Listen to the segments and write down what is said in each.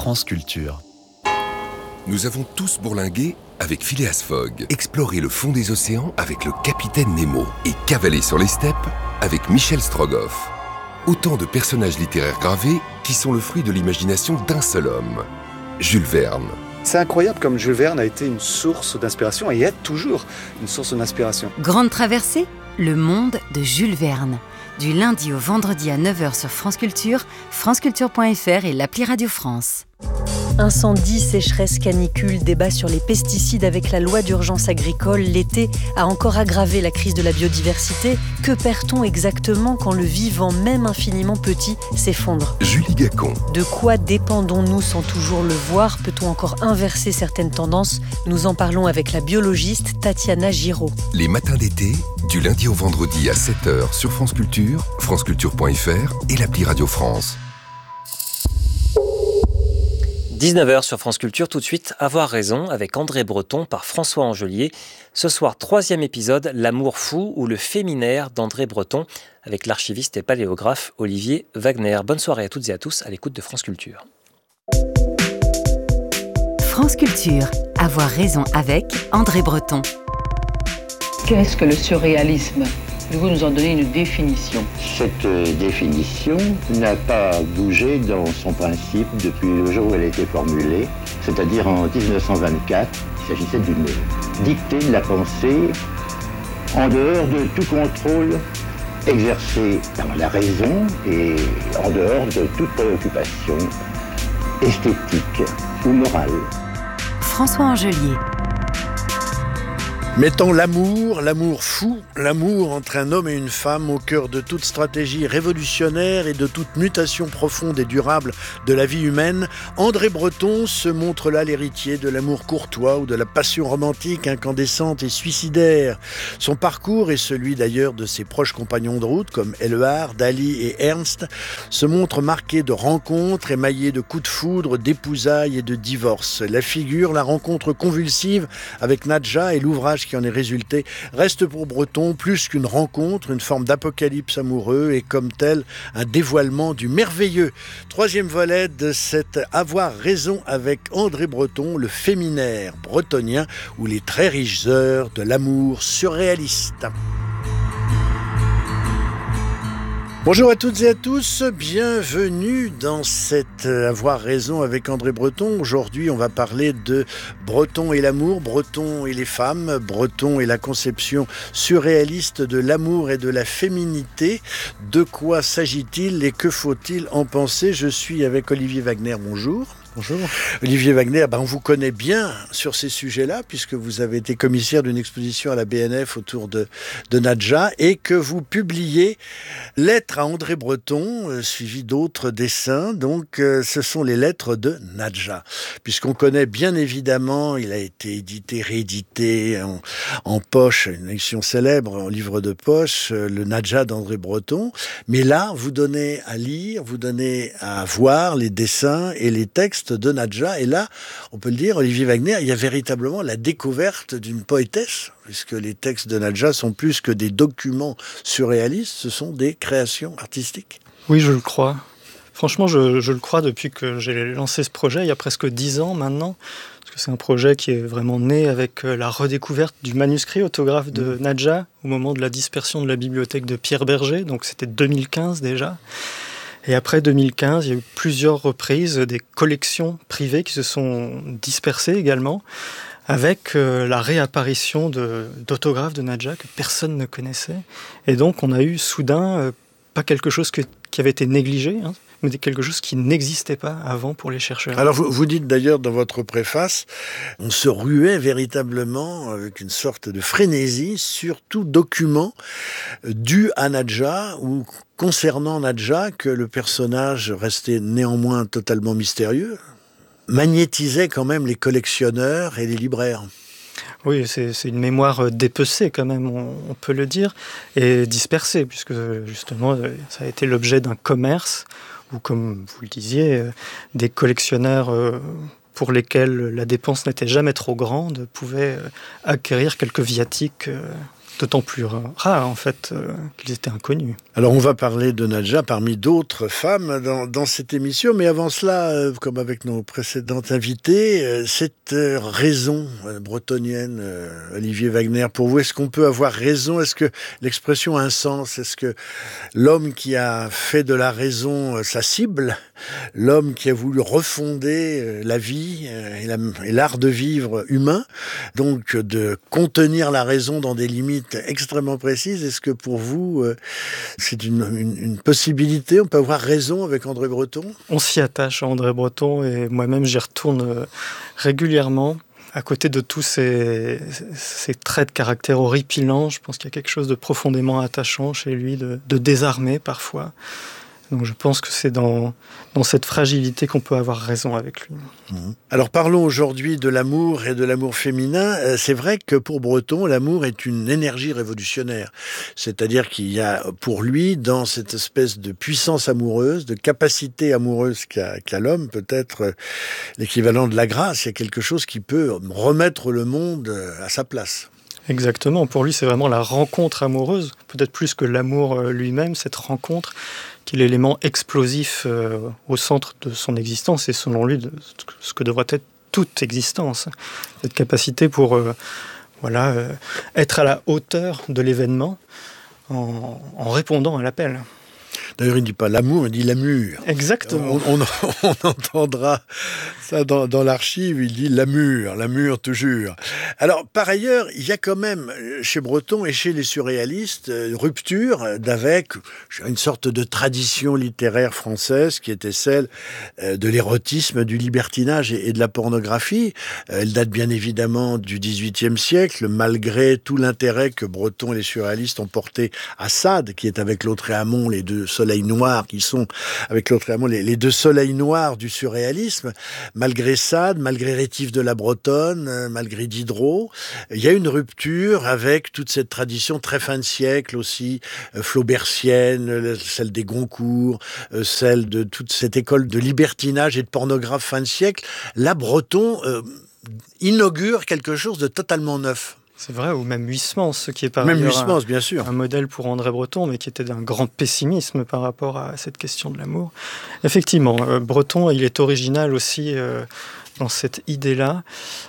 France Culture. Nous avons tous bourlingué avec Phileas Fogg, exploré le fond des océans avec le capitaine Nemo et cavalé sur les steppes avec Michel Strogoff. Autant de personnages littéraires gravés qui sont le fruit de l'imagination d'un seul homme, Jules Verne. C'est incroyable comme Jules Verne a été une source d'inspiration et est toujours une source d'inspiration. Grande traversée, le monde de Jules Verne. Du lundi au vendredi à 9h sur France Culture, franceculture.fr et l'appli Radio France. Incendie, sécheresse, canicule, débat sur les pesticides avec la loi d'urgence agricole, l'été a encore aggravé la crise de la biodiversité. Que perd-on exactement quand le vivant, même infiniment petit, s'effondre ? Julie Gacon. De quoi dépendons-nous sans toujours le voir ? Peut-on encore inverser certaines tendances ? Nous en parlons avec la biologiste Tatiana Giraud. Les matins d'été, du lundi au vendredi à 7h sur France Culture, franceculture.fr et l'appli Radio France. 19h sur France Culture, tout de suite, Avoir raison avec André Breton par François Angelier. Ce soir, 3e épisode, L'amour fou ou le féminaire d'André Breton avec l'archiviste et paléographe Olivier Wagner. Bonne soirée à toutes et à tous à l'écoute de France Culture. France Culture, Avoir raison avec André Breton. Qu'est-ce que le surréalisme ? Pouvez-vous nous en donner une définition ? Cette définition n'a pas bougé dans son principe depuis le jour où elle a été formulée, c'est-à-dire en 1924. Il s'agissait d'une dictée de la pensée en dehors de tout contrôle exercé par la raison et en dehors de toute préoccupation esthétique ou morale. François Angelier. Mettons l'amour fou, l'amour entre un homme et une femme au cœur de toute stratégie révolutionnaire et de toute mutation profonde et durable de la vie humaine, André Breton se montre là l'héritier de l'amour courtois ou de la passion romantique incandescente et suicidaire. Son parcours et celui d'ailleurs de ses proches compagnons de route comme Éluard, Dali et Ernst se montre marqué de rencontres, émaillé de coups de foudre, d'épousailles et de divorces. La figure, la rencontre convulsive avec Nadja et l'ouvrage qui en est résulté, reste pour Breton plus qu'une rencontre, une forme d'apocalypse amoureux et comme tel, un dévoilement du merveilleux. 3e volet de cet Avoir raison avec André Breton, le féminaire bretonien ou les très riches heures de l'amour surréaliste. Bonjour à toutes et à tous, bienvenue dans cet Avoir raison avec André Breton. Aujourd'hui, on va parler de Breton et l'amour, Breton et les femmes, Breton et la conception surréaliste de l'amour et de la féminité. De quoi s'agit-il et que faut-il en penser ? Je suis avec Olivier Wagner, bonjour. Bonjour. Olivier Wagner, on vous connaît bien sur ces sujets-là, puisque vous avez été commissaire d'une exposition à la BNF autour de Nadja, et que vous publiez Lettres à André Breton, suivi d'autres dessins. Donc, ce sont les lettres de Nadja. Puisqu'on connaît bien évidemment, il a été édité, réédité en poche, une édition célèbre, en livre de poche, le Nadja d'André Breton. Mais là, vous donnez à lire, vous donnez à voir les dessins et les textes de Nadja, et là, on peut le dire, Olivier Wagner, il y a véritablement la découverte d'une poétesse, puisque les textes de Nadja sont plus que des documents surréalistes, ce sont des créations artistiques. Oui, je le crois. Franchement, je le crois depuis que j'ai lancé ce projet, il y a presque 10 ans maintenant, parce que c'est un projet qui est vraiment né avec la redécouverte du manuscrit autographe de Nadja, au moment de la dispersion de la bibliothèque de Pierre Berger, donc c'était 2015 déjà. Et après 2015, il y a eu plusieurs reprises des collections privées qui se sont dispersées également, avec la réapparition d'autographes de Nadja que personne ne connaissait. Et donc on a eu soudain, pas quelque chose qui avait été négligé, mais quelque chose qui n'existait pas avant pour les chercheurs. Alors vous dites d'ailleurs dans votre préface, on se ruait véritablement avec une sorte de frénésie sur tout document dû à Nadja ou concernant Nadja, que le personnage restait néanmoins totalement mystérieux, magnétisait quand même les collectionneurs et les libraires. Oui, c'est une mémoire dépecée quand même, on peut le dire, et dispersée, puisque justement ça a été l'objet d'un commerce où, comme vous le disiez, des collectionneurs pour lesquels la dépense n'était jamais trop grande pouvaient acquérir quelques viatiques d'autant plus rares en fait qu'ils étaient inconnus. Alors on va parler de Nadja parmi d'autres femmes dans cette émission, mais avant cela, comme avec nos précédentes invitées, cette raison bretonnienne, Olivier Wagner, pour vous, est-ce qu'on peut avoir raison? Est-ce que l'expression a un sens? Est-ce que l'homme qui a fait de la raison sa cible, l'homme qui a voulu refonder la vie et l'art de vivre humain, donc de contenir la raison dans des limites extrêmement précises, est-ce que pour vous, c'est une possibilité? On peut avoir raison avec André Breton? On s'y attache à André Breton et moi-même j'y retourne régulièrement. À côté de tous ces traits de caractère horripilants, je pense qu'il y a quelque chose de profondément attachant chez lui, de désarmé parfois. Donc je pense que c'est dans cette fragilité qu'on peut avoir raison avec lui. Alors parlons aujourd'hui de l'amour et de l'amour féminin. C'est vrai que pour Breton, l'amour est une énergie révolutionnaire. C'est-à-dire qu'il y a pour lui, dans cette espèce de puissance amoureuse, de capacité amoureuse qu'a l'homme, peut-être l'équivalent de la grâce, il y a quelque chose qui peut remettre le monde à sa place. Exactement. Pour lui, c'est vraiment la rencontre amoureuse, peut-être plus que l'amour lui-même, cette rencontre qui est l'élément explosif au centre de son existence et selon lui de ce que devrait être toute existence. Cette capacité pour être à la hauteur de l'événement en répondant à l'appel. D'ailleurs, il ne dit pas l'amour, il dit l'amur. Exactement. On entendra ça dans l'archive, il dit l'amur toujours. Alors, par ailleurs, il y a quand même, chez Breton et chez les surréalistes, une rupture avec une sorte de tradition littéraire française qui était celle de l'érotisme, du libertinage et de la pornographie. Elle date bien évidemment du XVIIIe siècle, malgré tout l'intérêt que Breton et les surréalistes ont porté à Sade, qui est avec Lautréamont, les deux soleils noirs qui sont avec Lautréamont les deux soleils noirs du surréalisme. Malgré Sade, malgré Rétif de la Bretonne, malgré Diderot, il y a une rupture avec toute cette tradition très fin de siècle aussi, flaubertienne, celle des Goncourt, celle de toute cette école de libertinage et de pornographe fin de siècle. Là, Breton inaugure quelque chose de totalement neuf. C'est vrai, ou même Huysmans, ce qui est par même ailleurs Huysmans, bien sûr. Un modèle pour André Breton, mais qui était d'un grand pessimisme par rapport à cette question de l'amour. Effectivement, Breton, il est original aussi dans cette idée-là,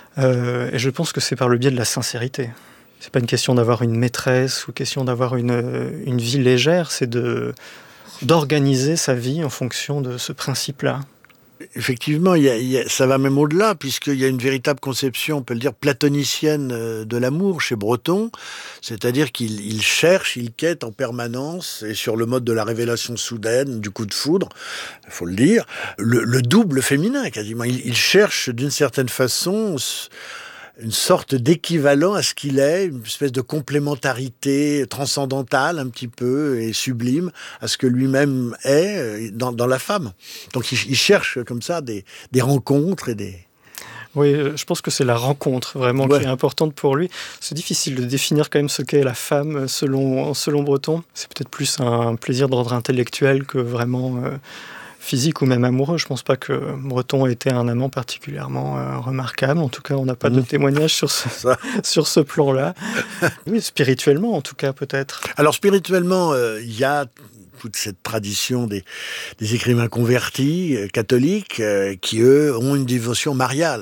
et je pense que c'est par le biais de la sincérité. C'est pas une question d'avoir une maîtresse ou question d'avoir une vie légère, c'est d'organiser sa vie en fonction de ce principe-là. Effectivement, ça va même au-delà, puisqu'il y a une véritable conception, on peut le dire, platonicienne de l'amour chez Breton, c'est-à-dire qu'il cherche, il quête en permanence, et sur le mode de la révélation soudaine, du coup de foudre, il faut le dire, le double féminin quasiment. Il cherche d'une certaine façon une sorte d'équivalent à ce qu'il est, une espèce de complémentarité transcendantale un petit peu et sublime à ce que lui-même est dans la femme. Donc il cherche comme ça des rencontres et des... Oui, je pense que c'est la rencontre vraiment qui est importante pour lui. C'est difficile de définir quand même ce qu'est la femme selon Breton. C'est peut-être plus un plaisir d'ordre intellectuel que vraiment... physique ou même amoureux. Je ne pense pas que Breton était un amant particulièrement remarquable. En tout cas, on n'a pas de témoignage sur ce plan-là. Oui, spirituellement, en tout cas, peut-être. Alors, spirituellement, il y a toute cette tradition des écrivains convertis, catholiques, qui, eux, ont une dévotion mariale.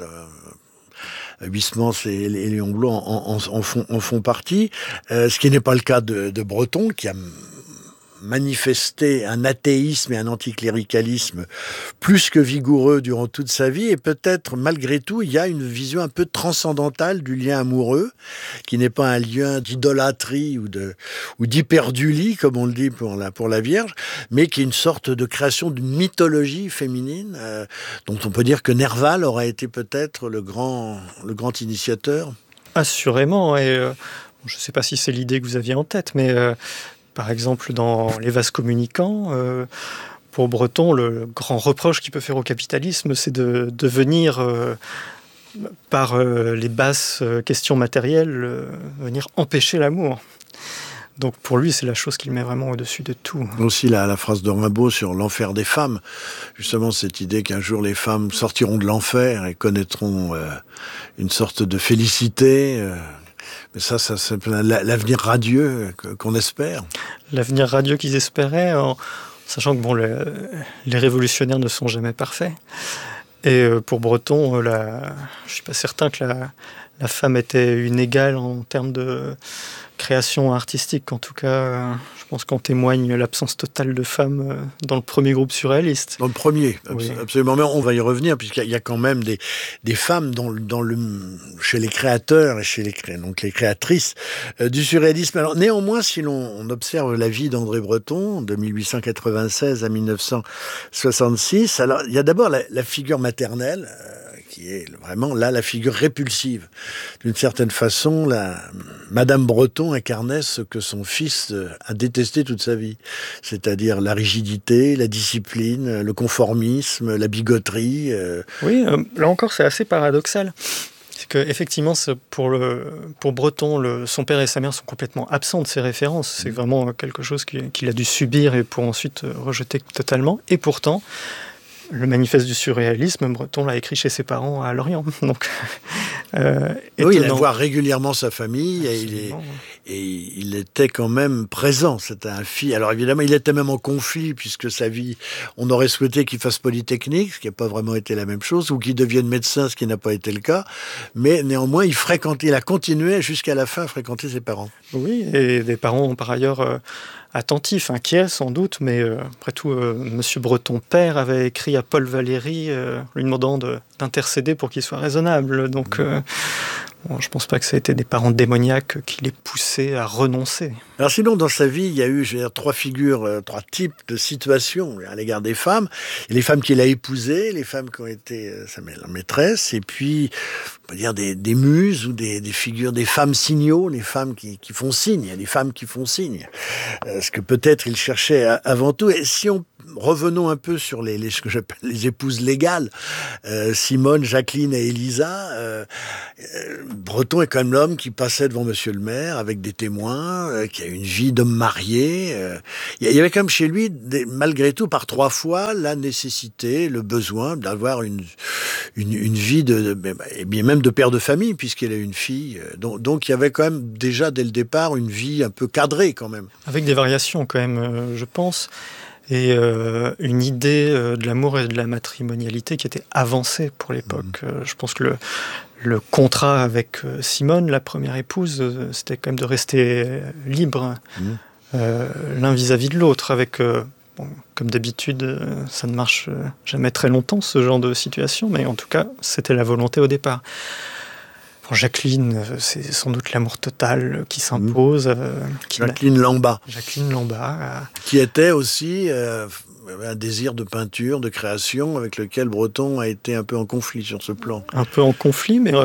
Huysmans et Léon Blum en font partie. Ce qui n'est pas le cas de Breton, qui a manifester un athéisme et un anticléricalisme plus que vigoureux durant toute sa vie, et peut-être malgré tout il y a une vision un peu transcendantale du lien amoureux qui n'est pas un lien d'idolâtrie ou d'hyperdulie comme on le dit pour la Vierge, mais qui est une sorte de création d'une mythologie féminine dont on peut dire que Nerval aurait été peut-être le grand initiateur. Assurément, et je ne sais pas si c'est l'idée que vous aviez en tête, mais par exemple, dans Les vases communicants, pour Breton, le grand reproche qu'il peut faire au capitalisme, c'est de venir, par les basses questions matérielles, venir empêcher l'amour. Donc pour lui, c'est la chose qu'il met vraiment au-dessus de tout. Aussi la phrase de Rimbaud sur l'enfer des femmes, justement cette idée qu'un jour les femmes sortiront de l'enfer et connaîtront une sorte de félicité... Ça c'est l'avenir radieux qu'on espère. L'avenir radieux qu'ils espéraient, en sachant que les révolutionnaires ne sont jamais parfaits. Et pour Breton, je ne suis pas certain que la femme était une égale en termes de création artistique. En tout cas, je pense qu'en témoigne l'absence totale de femmes dans le premier groupe surréaliste. Dans le premier, oui. Absolument. Mais on va y revenir, puisqu'il y a quand même des femmes chez les créateurs et chez les créatrices du surréalisme. Alors, néanmoins, si l'on observe la vie d'André Breton, de 1896 à 1966, alors il y a d'abord la figure maternelle, qui est vraiment là la figure répulsive. D'une certaine façon, Madame Breton incarnait ce que son fils a détesté toute sa vie, c'est-à-dire la rigidité, la discipline, le conformisme, la bigoterie. Oui, là encore, c'est assez paradoxal. C'est qu'effectivement, pour Breton, son père et sa mère sont complètement absents de ses références. C'est vraiment quelque chose qu'il a dû subir et pour ensuite rejeter totalement. Et pourtant, le manifeste du surréalisme, Breton l'a écrit chez ses parents à Lorient. Donc, oui, il allait voir régulièrement sa famille et il était quand même présent. C'était un fils. Alors évidemment, il était même en conflit puisque sa vie, on aurait souhaité qu'il fasse Polytechnique, ce qui n'a pas vraiment été la même chose, ou qu'il devienne médecin, ce qui n'a pas été le cas. Mais néanmoins, il a continué jusqu'à la fin à fréquenter ses parents. Oui, et des parents par ailleurs attentifs, inquiets sans doute, mais après tout, Monsieur Breton père avait écrit à Paul Valéry lui demandant d'intercéder pour qu'il soit raisonnable. Donc, je ne pense pas que ça a été des parents démoniaques qui les poussaient à renoncer. Alors sinon, dans sa vie, il y a eu, trois types de situations à l'égard des femmes. Et les femmes qu'il a épousées, les femmes qui ont été sa maîtresse, et puis, on peut dire des muses ou des figures, des femmes signaux, les femmes qui font signe. Il y a des femmes qui font signe. Ce que peut-être il cherchait avant tout. Et si revenons un peu sur ce que j'appelle les épouses légales, Simone, Jacqueline et Elisa. Breton est quand même l'homme qui passait devant Monsieur le maire avec des témoins, qui a une vie d'homme marié. Il y avait quand même chez lui, malgré tout, par 3 fois, la nécessité, le besoin d'avoir une vie et bien même de père de famille, puisqu'il a une fille. Donc il y avait quand même déjà dès le départ une vie un peu cadrée quand même. Avec des variations quand même, je pense. Et une idée de l'amour et de la matrimonialité qui était avancée pour l'époque. Je pense que le contrat avec Simone, la première épouse, c'était quand même de rester libre l'un vis-à-vis de l'autre. Avec, comme d'habitude, ça ne marche jamais très longtemps, ce genre de situation, mais en tout cas, c'était la volonté au départ. Pour Jacqueline, c'est sans doute l'amour total qui s'impose. Jacqueline Lambas. Jacqueline Lambas. Qui était aussi un désir de peinture, de création, avec lequel Breton a été un peu en conflit sur ce plan. Un peu en conflit, mais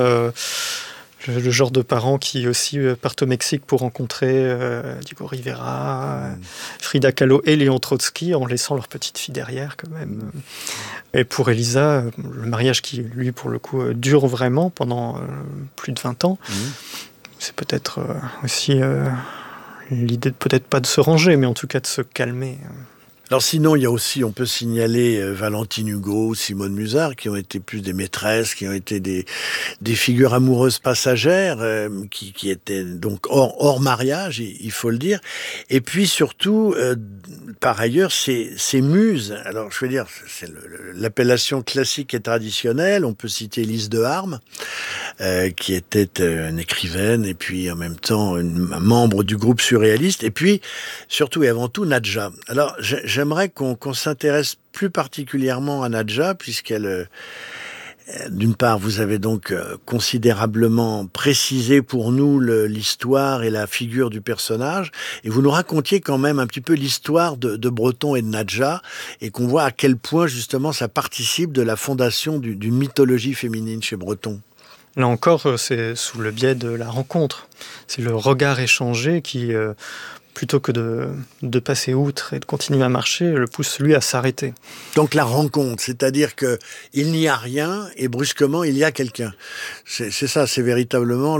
le genre de parents qui aussi partent au Mexique pour rencontrer Diego Rivera, Frida Kahlo et Léon Trotsky, en laissant leur petite fille derrière quand même. Et pour Elisa, le mariage qui, lui, pour le coup, dure vraiment pendant plus de 20 ans, c'est peut-être aussi l'idée de peut-être pas de se ranger, mais en tout cas de se calmer. Alors sinon, il y a aussi, on peut signaler Valentine Hugo, Simone Musard, qui ont été plus des maîtresses, qui ont été des figures amoureuses passagères, qui étaient donc hors mariage, il faut le dire. Et puis surtout, par ailleurs, ces muses, alors je veux dire, c'est l'appellation classique et traditionnelle, on peut citer Lise de Harme, qui était une écrivaine, et puis en même temps un membre du groupe surréaliste, et puis surtout et avant tout Nadja. Alors j'aimerais qu'on s'intéresse plus particulièrement à Nadja, puisqu'elle, d'une part, vous avez donc considérablement précisé pour nous l'histoire et la figure du personnage, et vous nous racontiez quand même un petit peu l'histoire de Breton et de Nadja, et qu'on voit à quel point justement ça participe de la fondation d'une mythologie féminine chez Breton. Là encore, c'est sous le biais de la rencontre. C'est le regard échangé qui, plutôt que de passer outre et de continuer à marcher, le pousse lui à s'arrêter. Donc la rencontre, c'est-à-dire qu'il n'y a rien et brusquement il y a quelqu'un. C'est ça, c'est véritablement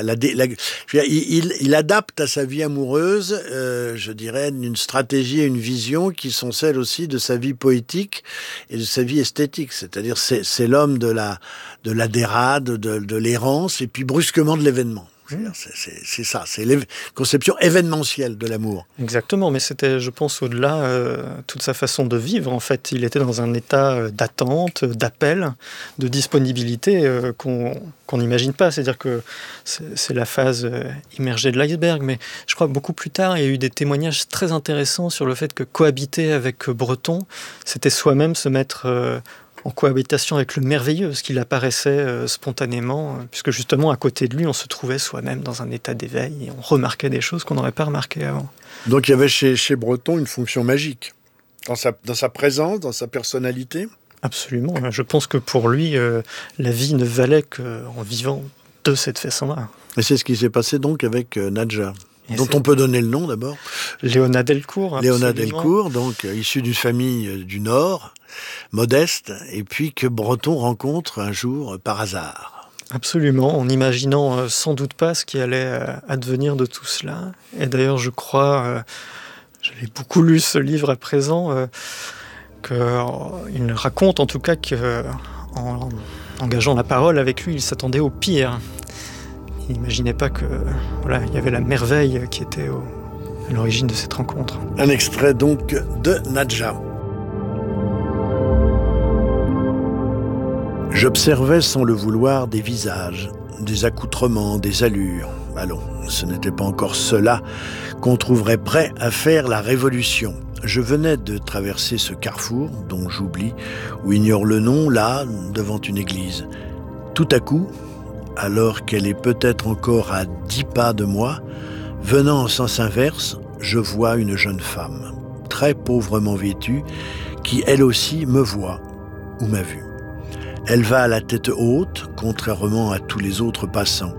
il adapte à sa vie amoureuse, je dirais, une stratégie et une vision qui sont celles aussi de sa vie poétique et de sa vie esthétique. C'est-à-dire c'est l'homme de la dérade, de l'errance et puis brusquement de l'événement. C'est ça, c'est la conception événementielle de l'amour. Exactement, mais c'était, je pense, au-delà, toute sa façon de vivre. En fait, il était dans un état d'attente, d'appel, de disponibilité qu'on n'imagine pas. C'est-à-dire que c'est la phase immergée de l'iceberg, mais je crois que beaucoup plus tard, il y a eu des témoignages très intéressants sur le fait que cohabiter avec Breton, c'était soi-même se mettre en cohabitation avec le merveilleux, ce qu'il apparaissait spontanément, puisque justement à côté de lui, on se trouvait soi-même dans un état d'éveil et on remarquait des choses qu'on n'aurait pas remarquées avant. Donc il y avait chez Breton une fonction magique, dans sa présence, dans sa personnalité. Absolument, je pense que pour lui, la vie ne valait qu'en vivant de cette façon-là. Et c'est ce qui s'est passé donc avec Nadja. Dont on peut donner le nom d'abord. Léona Delcourt. Léona Delcourt, donc issue d'une famille du Nord, modeste, et puis que Breton rencontre un jour par hasard. Absolument, en n'imaginant sans doute pas ce qui allait advenir de tout cela. Et d'ailleurs, je crois, j'avais beaucoup lu ce livre à présent, qu'il raconte en tout cas qu'en engageant la parole avec lui, il s'attendait au pire. Il n'imaginait pas que il y avait la merveille qui était à l'origine de cette rencontre. Un extrait donc de Nadja. J'observais sans le vouloir des visages, des accoutrements, des allures. Allons, ce n'était pas encore cela qu'on trouverait prêt à faire la révolution. Je venais de traverser ce carrefour, dont j'oublie ou ignore le nom, là, devant une église. Tout à coup, alors qu'elle est peut-être encore à 10 pas de moi, venant en sens inverse, je vois une jeune femme, très pauvrement vêtue, qui elle aussi me voit ou m'a vu. Elle va à la tête haute, contrairement à tous les autres passants,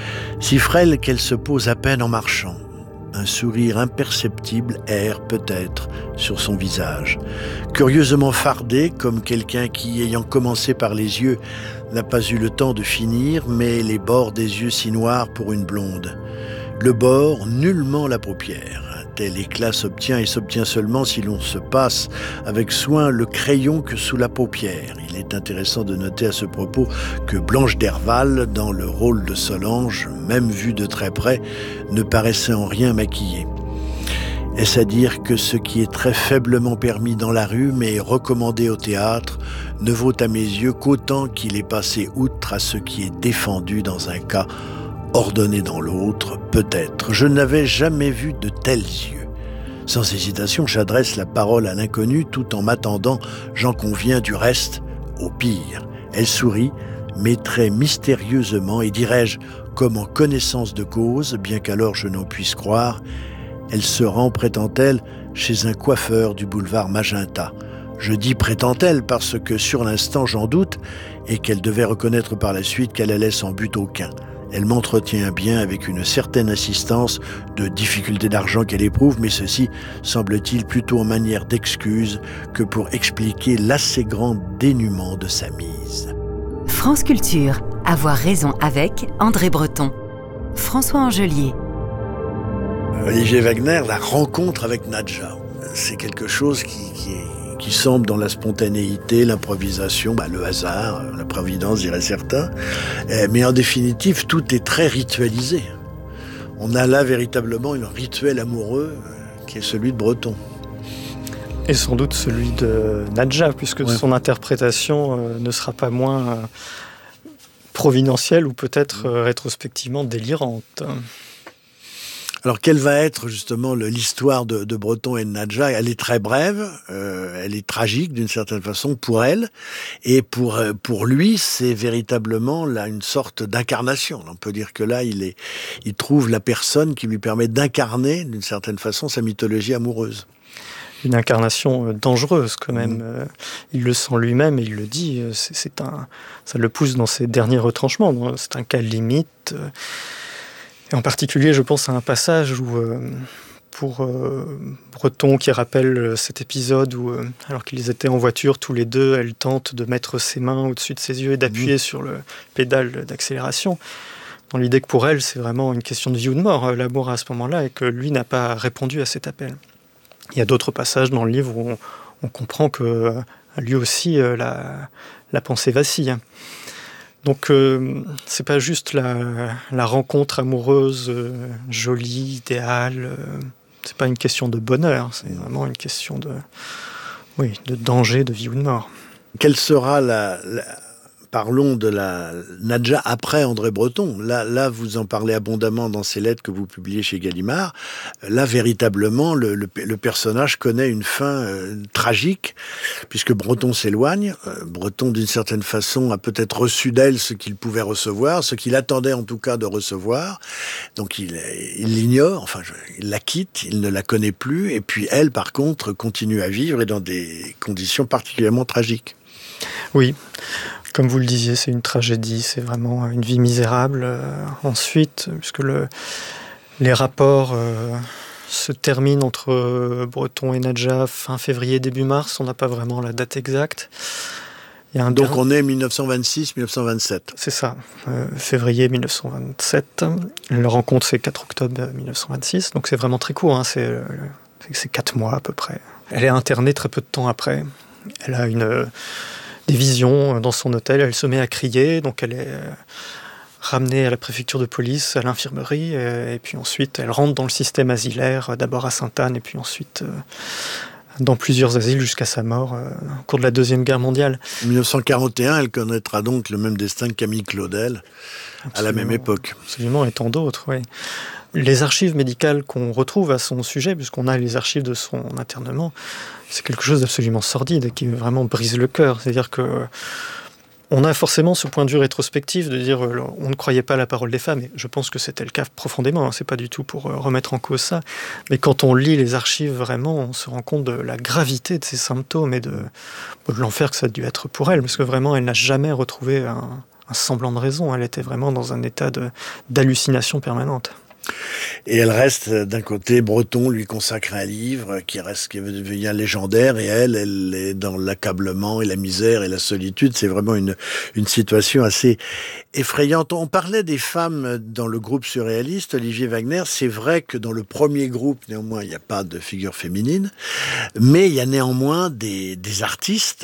si frêle qu'elle se pose à peine en marchant. Un sourire imperceptible erre peut-être sur son visage, curieusement fardé comme quelqu'un qui, ayant commencé par les yeux, n'a pas eu le temps de finir, mais les bords des yeux si noirs pour une blonde. Le bord, nullement la paupière. Un tel éclat s'obtient et s'obtient seulement si l'on se passe avec soin le crayon que sous la paupière. Il est intéressant de noter à ce propos que Blanche Derval, dans le rôle de Solange, même vue de très près, ne paraissait en rien maquillée. Est-ce à dire que ce qui est très faiblement permis dans la rue, mais recommandé au théâtre, ne vaut à mes yeux qu'autant qu'il est passé outre à ce qui est défendu dans un cas, ordonné dans l'autre, peut-être. Je n'avais jamais vu de tels yeux. Sans hésitation, j'adresse la parole à l'inconnu tout en m'attendant, j'en conviens du reste, au pire. Elle sourit, mais très mystérieusement, et dirais-je, comme en connaissance de cause, bien qu'alors je n'en puisse croire, elle se rend, prétend-elle, chez un coiffeur du boulevard Magenta. Je dis prétend-elle parce que sur l'instant j'en doute et qu'elle devait reconnaître par la suite qu'elle allait sans but aucun. Elle m'entretient bien avec une certaine assistance de difficultés d'argent qu'elle éprouve, mais ceci semble-t-il plutôt en manière d'excuse que pour expliquer l'assez grand dénuement de sa mise. France Culture, avoir raison avec André Breton. François Angelier. Olivier Wagner, la rencontre avec Nadja, c'est quelque chose qui semble dans la spontanéité, l'improvisation, le hasard, la providence, diraient certains. Mais en définitive, tout est très ritualisé. On a là véritablement un rituel amoureux qui est celui de Breton. Et sans doute celui de Nadja, puisque son interprétation ne sera pas moins providentielle ou peut-être rétrospectivement délirante. Alors, quelle va être justement l'histoire de Breton et de Nadja ? Elle est très brève, elle est tragique d'une certaine façon pour elle, et pour lui, c'est véritablement là une sorte d'incarnation. On peut dire que là, il trouve la personne qui lui permet d'incarner d'une certaine façon sa mythologie amoureuse. Une incarnation dangereuse quand même. Il le sent lui-même et il le dit. Ça le pousse dans ses derniers retranchements. C'est un cas limite. Et en particulier, je pense à un passage où, pour Breton, qui rappelle cet épisode où, alors qu'ils étaient en voiture tous les deux, elle tente de mettre ses mains au-dessus de ses yeux et d'appuyer sur le pédale d'accélération, dans l'idée que pour elle, c'est vraiment une question de vie ou de mort, l'amour à ce moment-là, et que lui n'a pas répondu à cet appel. Il y a d'autres passages dans le livre où on comprend que lui aussi, la pensée vacille. Donc c'est pas juste la rencontre amoureuse jolie, idéale. C'est pas une question de bonheur, c'est vraiment une question de danger, de vie ou de mort. Quelle sera Parlons de la Nadja après André Breton. Là, vous en parlez abondamment dans ces lettres que vous publiez chez Gallimard. Là, véritablement, le personnage connaît une fin tragique, puisque Breton s'éloigne. Breton, d'une certaine façon, a peut-être reçu d'elle ce qu'il pouvait recevoir, ce qu'il attendait en tout cas de recevoir. Donc, il l'ignore, enfin, il la quitte, il ne la connaît plus. Et puis, elle, par contre, continue à vivre et dans des conditions particulièrement tragiques. Oui. Comme vous le disiez, c'est une tragédie, c'est vraiment une vie misérable. Ensuite, puisque les rapports se terminent entre Breton et Nadja fin février, début mars, on n'a pas vraiment la date exacte. Donc on est 1926-1927. C'est ça, février 1927. La rencontre, c'est 4 octobre 1926, donc c'est vraiment très court, c'est 4 mois à peu près. Elle est internée très peu de temps après. Elle a des visions dans son hôtel, elle se met à crier, donc elle est ramenée à la préfecture de police, à l'infirmerie, et puis ensuite elle rentre dans le système asilaire, d'abord à Sainte-Anne, et puis ensuite dans plusieurs asiles jusqu'à sa mort au cours de la Deuxième Guerre mondiale. En 1941, elle connaîtra donc le même destin que Camille Claudel, à la même époque. Absolument, et tant d'autres, oui. Les archives médicales qu'on retrouve à son sujet, puisqu'on a les archives de son internement, c'est quelque chose d'absolument sordide et qui vraiment brise le cœur. C'est-à-dire que on a forcément ce point de vue rétrospectif de dire on ne croyait pas à la parole des femmes, et je pense que c'était le cas profondément, c'est pas du tout pour remettre en cause ça, mais quand on lit les archives vraiment, on se rend compte de la gravité de ces symptômes et de l'enfer que ça a dû être pour elle, parce que vraiment elle n'a jamais retrouvé un semblant de raison, elle était vraiment dans un état d'hallucination permanente. Et elle reste, d'un côté, Breton lui consacre un livre qui devient légendaire, et elle est dans l'accablement et la misère et la solitude. C'est vraiment une situation assez effrayante. On parlait des femmes dans le groupe surréaliste, Olivier Wagner. C'est vrai que dans le premier groupe, néanmoins, il n'y a pas de figure féminine, mais il y a néanmoins des artistes